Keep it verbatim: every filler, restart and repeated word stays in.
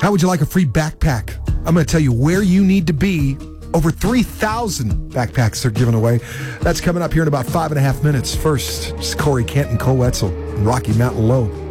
How would you like a free backpack? I'm going to tell you where you need to be. Over three thousand backpacks they're giving away. That's coming up here in about five and a half minutes. First, it's Corey Kent and Cole Wetzel and Rocky Mountain Low.